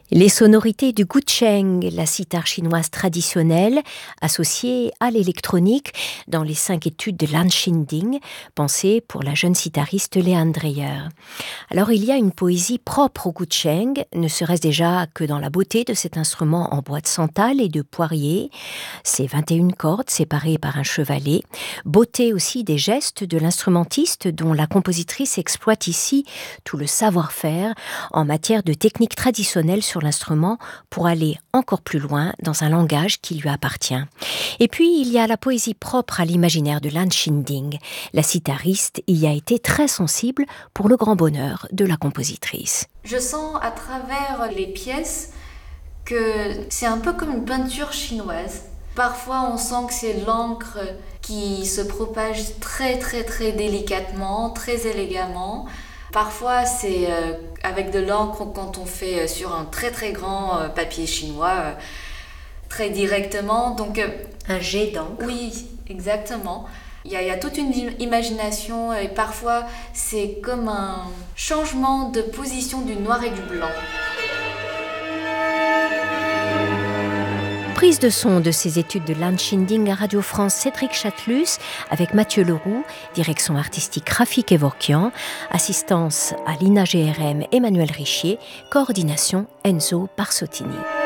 Les sonorités du gucheng, la cithare chinoise traditionnelle, associée à l'électronique dans les 5 études de Lan Xinding, pensées pour la jeune cithariste Léane Dreyer. Alors il y a une poésie propre au gucheng, ne serait-ce déjà que dans la beauté de cet instrument en bois de santal et de poirier, ses 21 cordes séparées par un chevalet, beauté aussi des gestes de l'instrumentiste dont la compositrice exploite ici tout le savoir-faire en matière de technique traditionnelle sur l'instrument pour aller encore plus loin dans un langage qui lui appartient. Et puis, il y a la poésie propre à l'imaginaire de Lan Xinding. La cithariste y a été très sensible pour le grand bonheur de la compositrice. Je sens à travers les pièces que c'est un peu comme une peinture chinoise. Parfois, on sent que c'est l'encre qui se propage très très très délicatement, très élégamment. Parfois, c'est avec de l'encre quand on fait sur un très très grand papier chinois, très directement. Donc, un jet d'encre. Oui, exactement. Il y a toute une imagination et parfois, c'est comme un changement de position du noir et du blanc. Prise de son de ces études de Lan Xinding à Radio France, Cédric Chatelus, avec Mathieu Leroux, direction artistique Rafik Evorkian, assistance à l'INA GRM Emmanuel Richier, coordination Enzo Barsottini.